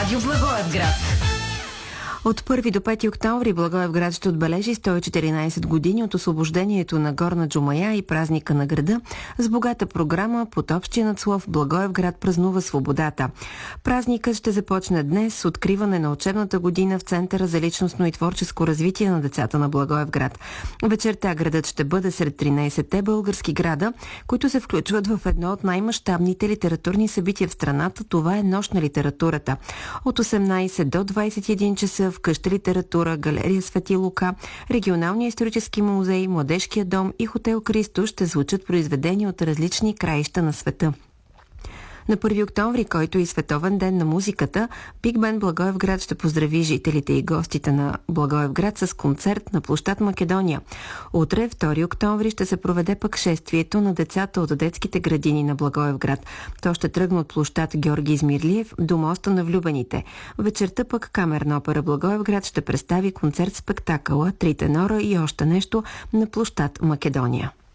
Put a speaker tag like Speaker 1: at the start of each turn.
Speaker 1: Радио Благоевград.
Speaker 2: От 1 до 5 октомври Благоевград ще отбележи 114 години от освобождението на Горна Джумая и празника на града с богата програма под общия надслов Благоевград празнува свободата. Празникът ще започне днес с откриване на учебната година в Центъра за личностно и творческо развитие на децата на Благоевград. Вечерта градът ще бъде сред 13-те български града, които се включват в едно от най-мащабните литературни събития в страната. Това е Нощ на литературата. От 18 до 21 часа в къща литература, галерия Свети Лука, Регионалния исторически музей, Младежкия дом и хотел Кристо ще звучат произведения от различни краища на света. На 1 октомври, който е и Световен ден на музиката, Биг Бенд Благоевград ще поздрави жителите и гостите на Благоевград с концерт на площад Македония. Утре, 2 октомври, ще се проведе пък шествието на децата от детските градини на Благоевград. То ще тръгне от площад Георги Измирлиев до моста на влюбените. Вечерта пък Камерна опера Благоевград ще представи концерт-спектакъла «Три тенора и още нещо» на площад Македония.